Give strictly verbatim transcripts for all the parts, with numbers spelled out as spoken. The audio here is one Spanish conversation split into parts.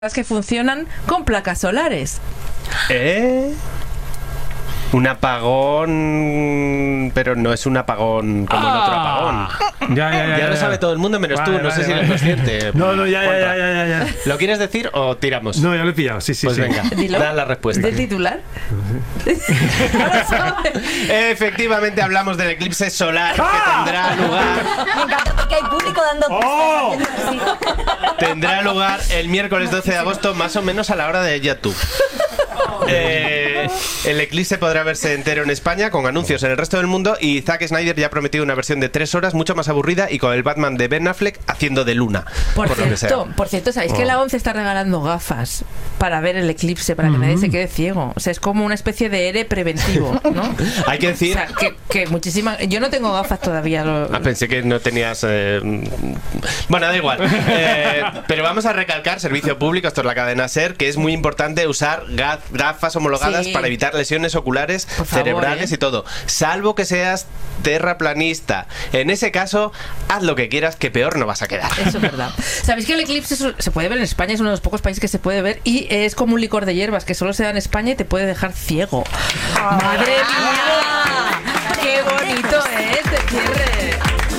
que funcionan con placas solares. ¿Eh? Un apagón, pero no es un apagón como el otro apagón. Ya, ya, ya, ya, ya lo sabe todo el mundo menos vale, tú, no vale, sé si vale. eres consciente. No, no, ya, ya, ya, ya, ya. ¿Lo quieres decir o tiramos? No, ya lo he pillado, sí, sí, pues sí. venga, Dilo. da la respuesta. ¿De titular? No lo sabe. Efectivamente hablamos del eclipse solar ¡ah! que tendrá lugar. Me encanta porque hay público dando ¡oh! Tendrá lugar el miércoles doce de agosto, más o menos a la hora de YouTube. Eh, el eclipse podrá verse entero en España con anuncios en el resto del mundo y Zack Snyder ya ha prometido una versión de tres horas mucho más aburrida y con el Batman de Ben Affleck haciendo de Luna. Por, por cierto, por cierto, ¿sabéis oh. que la ONCE está regalando gafas para ver el eclipse, para que mm. nadie se quede ciego? O sea, es como una especie de E R E preventivo, ¿no? Hay que decir... O sea, que, que muchísimas... Yo no tengo gafas todavía. Lo... Ah, pensé que no tenías... Eh... Bueno, da igual. Eh, pero vamos a recalcar, servicio público, esto es la cadena SER, que es muy importante usar gaf gafas homologadas sí. para evitar lesiones oculares favor, cerebrales ¿eh? y todo. Salvo que seas terraplanista. En ese caso, haz lo que quieras, que peor no vas a quedar. Eso es verdad. ¿Sabéis que el eclipse se puede ver en España? Es uno de los pocos países que se puede ver y es como un licor de hierbas que solo se da en España y te puede dejar ciego. Oh, ¡madre mía! ¡Qué bonito es este cierre!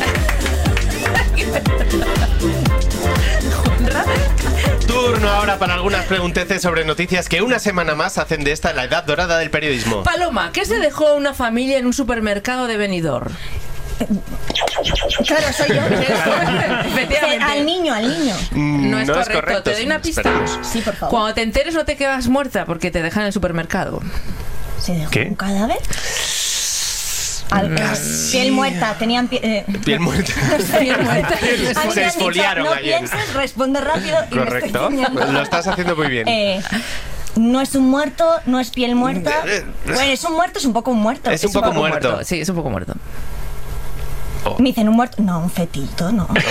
Turno ahora para algunas pregunteces sobre noticias que una semana más hacen de esta la edad dorada del periodismo. Paloma, ¿qué se dejó una familia en un supermercado de Benidorm? Claro, soy yo. Efectivamente. Al niño, al niño. Mm, no es no correcto. Es correcto. Te doy una pista. Esperemos. Sí, por favor. Cuando te enteres no te quedas muerta porque te dejan en el supermercado. ¿Se dejó ¿Qué? un cadáver? Al, piel muerta, tenían pie, eh, piel muerta. piel muerta. Se esfoliaron no ayer. pienses, responde rápido. Y correcto. Lo estás haciendo muy bien. Eh, no es un muerto, no es piel muerta. Bueno, es un muerto, es un poco un muerto. Es un, es un poco, poco muerto. muerto. Sí, es un poco muerto. Oh. Me dicen un muerto. No, un fetito, no. ¿Qué?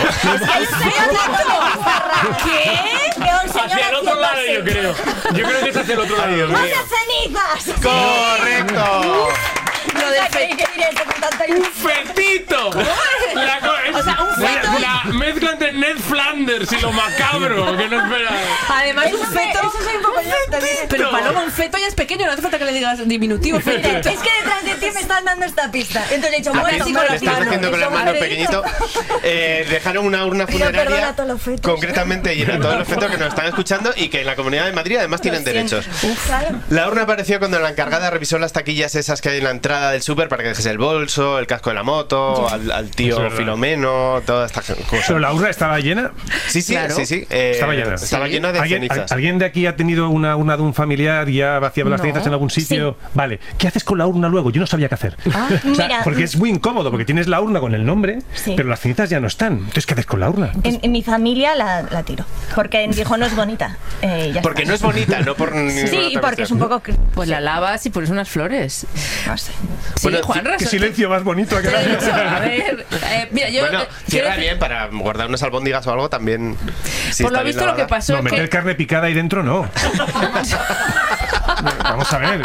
Hacia el otro lado, yo creo. Yo creo que es hacia el otro lado. ¡No de cenizas! ¡Correcto! Lo del fe... ¡Un fetito! La, es, o sea, un feto. La, la mezcla entre Ned Flanders y lo macabro, que no esperaba. Además, un feto. Eso soy un poco yo también. Pero Paloma, un feto ya es pequeño, no hace falta que le digas diminutivo. Fetito. Es que detrás de ti me están dando esta pista. Entonces he dicho, bueno, sí, le estás haciendo con la mano pequeñito. Eh, dejaron una urna funeraria concretamente llena de todos los fetos que nos están escuchando y que en la Comunidad de Madrid además tienen derechos. Uf, claro. La urna apareció cuando la encargada revisó las taquillas esas que hay en la entrada del súper para que dejes el bolso, el casco de la moto, al, al tío Filomeno, todas estas cosas. ¿Pero la urna estaba llena? Sí, sí, claro. sí, sí. Eh, estaba llena. Estaba sí. llena de ¿Alguien, cenizas. ¿Alguien de aquí ha tenido una urna de un familiar y ha vaciado no. las cenizas en algún sitio? Sí. Vale. ¿Qué haces con la urna luego? Yo no sabía qué hacer. Ah, o sea, mira, porque es muy incómodo, porque tienes la urna con el nombre, sí. pero las cenizas ya no están. Entonces, ¿qué haces con la urna? En, en mi familia la, la tiro. Porque dijo, no es bonita. Eh, ya porque está. no es bonita, no por sí, porque es un poco... Pues la lavas y pones unas flores. No sé. Sí, bueno, Juanra. Qué silencio más bonito ha quedado. A ver, eh, mira, yo... Bueno, cierra quiero... bien para guardar unas albóndigas o algo también. Si por lo visto lo que pasó no, es meter que... carne picada ahí dentro no. Vamos a ver.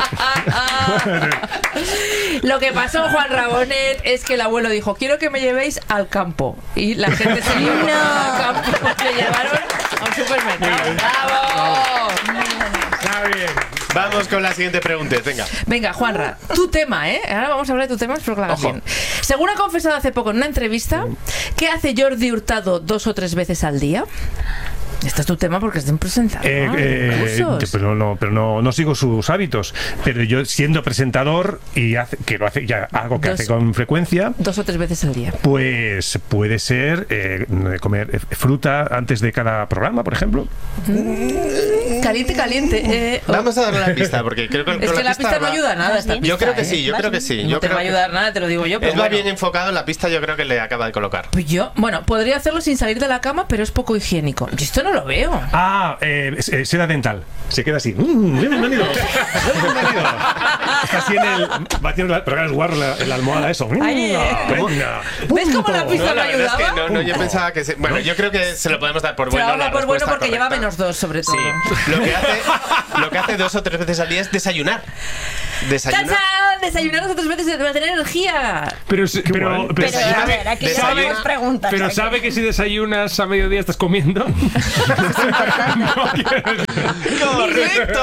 Lo que pasó, Juan Rabonet, es que el abuelo dijo, quiero que me llevéis al campo. Y la gente se llevó no. al campo, se llevaron a un supermercado. ¡Bravo! Está bien. Vamos con la siguiente pregunta, venga. Venga, Juanra, tu tema, ¿eh? Ahora vamos a hablar de tu tema, espero que lo hagas bien. Según ha confesado hace poco en una entrevista, ¿qué hace Jordi Hurtado dos o tres veces al día? Este es tu tema porque es de un presentador. Eh, eh, pero no, pero no, no sigo sus hábitos. Pero yo siendo presentador y hace, que lo hace ya algo que dos, hace con frecuencia. Dos o tres veces al día. Pues puede ser eh, comer fruta antes de cada programa, por ejemplo. Mm, caliente, caliente. Eh, oh. Vamos a darle la pista porque creo que es que la pista, pista no ayuda a nada. Esta pista, yo creo que ¿eh? sí, yo creo que sí. No yo te creo va a ayudar nada, te lo digo yo. Pero él va bueno. bien enfocado en la pista, yo creo que le acaba de colocar. Pues yo, bueno, podría hacerlo sin salir de la cama, pero es poco higiénico. Yo esto no lo veo. Ah, eh, eh, seda dental. Se queda así. Mm, bienvenido. Bienvenido. Así en el. Va haciendo la, pero claro, es guarro la, la almohada, eso. Ay, venga, ¿ves cómo la pista no, la no ayudaba? Es que no, no, yo pensaba que. Se, bueno, ¿no? Yo creo que se lo podemos dar por bueno. Se lo la por bueno porque correcta. lleva menos dos, sobre todo. Sí. Lo que hace, lo que hace dos o tres veces al día es desayunar. Desayunar. ¡Tachán! desayunar otras veces para tener energía. Pero, pero, guay. pero, Pero, a sabe, ver, aquí desayuna- tenemos preguntas. pero aquí. sabe que si desayunas a mediodía estás comiendo. No, quiero decir- ¡Correcto!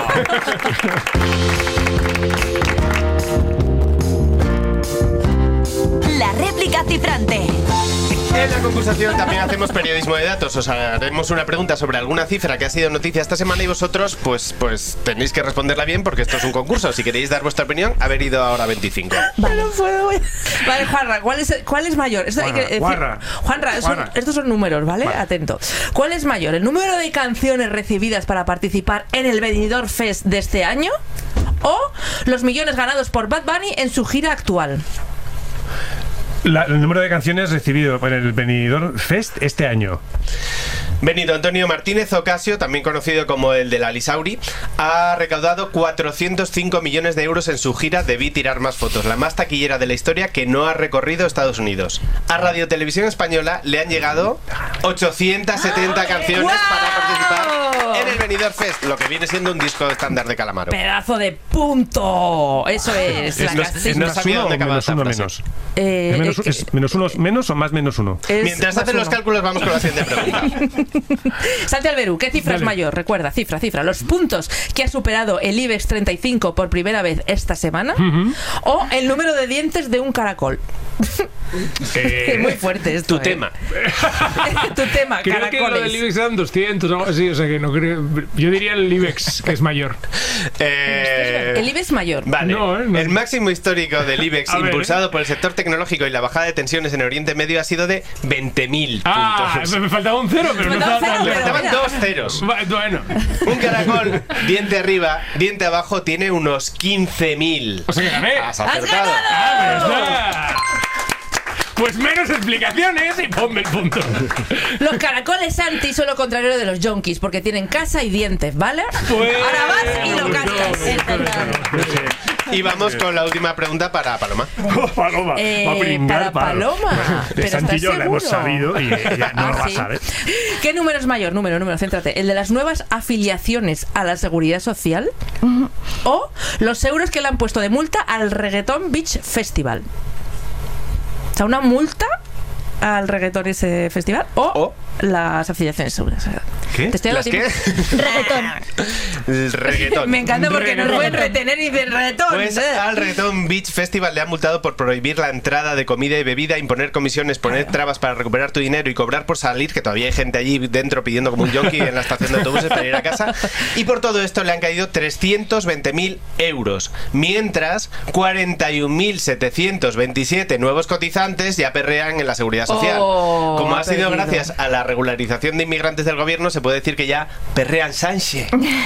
La réplica cifrante. En la concursación también hacemos periodismo de datos. Os haremos una pregunta sobre alguna cifra que ha sido noticia esta semana y vosotros, pues, pues tenéis que responderla bien porque esto es un concurso. Si queréis dar vuestra opinión, haber ido ahora veinticinco. Vale. No puedo. Vale, Juanra, ¿cuál es, cuál es mayor? Esto hay que decir- Juanra. Juanra, son- Juanra. estos son números, ¿vale? Vale. Atento. ¿Cuál es mayor? ¿El número de canciones recibidas para participar en el Benidorm Fest de este año? ¿O los millones ganados por Bad Bunny en su gira actual? La- el número de canciones recibido por el Benidorm Fest este año. Benito Antonio Martínez Ocasio, también conocido como el de la Lisauri, ha recaudado cuatrocientos cinco millones de euros en su gira Debí tirar más fotos, la más taquillera de la historia que no ha recorrido Estados Unidos. A Radio Televisión Española le han llegado ochocientas setenta canciones ¡Guau! para participar en el Benidorm Fest, lo que viene siendo un disco estándar de Calamaro. Pedazo de punto. Eso es. la no- casi- no ¿Más sabía uno dónde o acababa menos esta uno frase. menos? eh, ¿Es menos, eh, es menos uno menos o más menos uno? es Mientras más hacen los uno. cálculos vamos con la siguiente pregunta. Santi Alberú, ¿qué cifra es Dale. mayor? Recuerda, cifra, cifra. ¿Los puntos que ha superado el IBEX treinta y cinco por primera vez esta semana? ¿O el número de dientes de un caracol? Eh, Es muy fuerte esto. Tu ¿eh? tema. Tu tema, Creo que lo caracoles. del IBEX eran doscientos o algo así, o sea que no creo. Yo diría el IBEX, que es mayor. Eh, El IBEX mayor. Vale, No, eh, no. el máximo histórico del IBEX A ver, impulsado eh. por el sector tecnológico y la bajada de tensiones en Oriente Medio ha sido de veinte mil Ah, puntos. me faltaba un cero, pero Me no faltaba estaba tan cero, lejos. pero- Estaban dos ceros. Va- Bueno, Un caracol, diente arriba, diente abajo, tiene unos quince mil. o sea que gané. Has ¡Has acertado. ganado! Ah, pues, está. Pues menos explicaciones y ponme el punto. Los caracoles, Santi, son lo contrario de los yonkis, porque tienen casa y dientes, ¿vale? Pues- Ahora vas y lo cascas. Y vamos con la última pregunta para Paloma. Oh, Paloma, Eh, va a pringar, para Pablo. Paloma. De Pero Santi y ¿estás yo la hemos seguro? sabido y ella no Ah, lo va a ¿sí? saber. ¿Qué número es mayor? Número, número, céntrate. ¿El de las nuevas afiliaciones a la seguridad social? ¿O los euros que le han puesto de multa al Reggaeton Beach Festival? O sea, una multa al reggaetón ese festival o, O- las afiliaciones seguras. ¿Qué? Te estoy ¿Las dando qué? tiempo. Reggaetón. El reggaetón. Me encanta porque no Reggaetón. pueden retener y dicen reggaetón. Pues ¿eh? al Reggaeton Beach Festival le han multado por prohibir la entrada de comida y bebida, imponer comisiones, poner trabas para recuperar tu dinero y cobrar por salir, que todavía hay gente allí dentro pidiendo como un yonki en la estación de autobuses para ir a casa. Y por todo esto le han caído trescientos veinte mil euros, mientras cuarenta y un mil setecientos veintisiete nuevos cotizantes ya perrean en la seguridad social. Oh, Como ha ha sido perdido. gracias a la regularización de inmigrantes del gobierno, se puede decir que ya perrean Sánchez.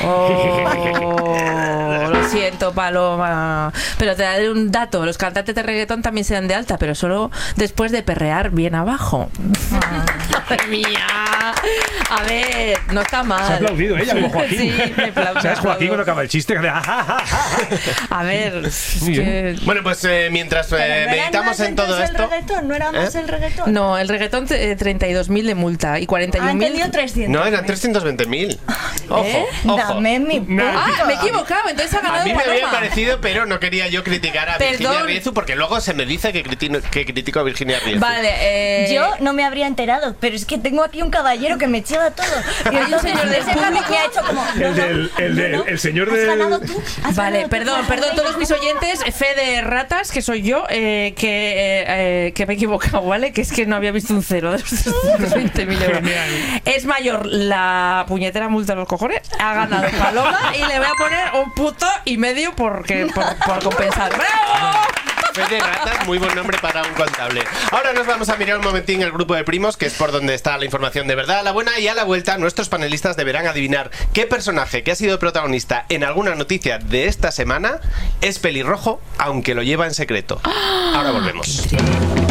Oh, lo siento, Paloma. Pero te daré un dato. Los cantantes de reggaetón también se dan de alta, pero solo después de perrear bien abajo. Madre mía. A ver, no está mal. Se ha aplaudido ella como Joaquín. Sí, me aplaudo. ¿Sabes, me Joaquín, cuando aplaudo. acaba el chiste? Que hace, "Ah, ah, ah". A ver, es Muy que... Bueno, pues eh, mientras eh, Pero ¿no era meditamos más en todo entonces esto... el reggaetón? ¿No era más ¿Eh? el reggaetón? No, el reggaetón eh, treinta y dos mil de multa y cuarenta y Ah, un mil. entendido trescientos. No, eran trescientos veinte mil. Ojo, ¿Eh? ojo. Dame mi punto. Ah, me he equivocado, entonces ha ganado A mí me había Paloma. parecido, pero no quería yo criticar a Perdón. Virginia Riezu, porque luego se me dice que, criti- que critico a Virginia Riezu. Vale, eh... Yo no me habría enterado, pero es que tengo aquí un caballero que me lleva todo. Y Hay un entonces señor del ese Pablo público. me ha hecho como. El no, no, del- el no, del- no. el señor ¿Has del- ganado tú? ¿Has Vale, ganado tú? perdón, ¿Has perdón, ganado todos tú? mis oyentes, fe de ratas, que soy yo, eh, que, eh, eh, que me he equivocado, ¿vale? Que es que no había visto un cero de los trescientos veinte mil euros. Genial. Es mayor la puñetera multa de los cojones, ha ganado Paloma y le voy a poner un puto y medio porque, por, por compensar. ¡Bravo! Fe de ratas, muy buen nombre para un contable. Ahora nos vamos a mirar un momentín el grupo de primos, que es por donde está la información de verdad, la buena, y a la vuelta nuestros panelistas deberán adivinar qué personaje que ha sido protagonista en alguna noticia de esta semana es pelirrojo, aunque lo lleva en secreto. Ahora volvemos.